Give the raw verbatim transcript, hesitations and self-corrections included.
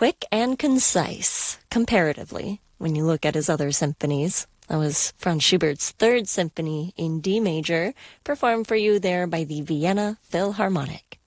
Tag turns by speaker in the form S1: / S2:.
S1: quick and concise, comparatively, when you look at his other symphonies. That was Franz Schubert's Third Symphony in D major, performed for you there by the Vienna Philharmonic.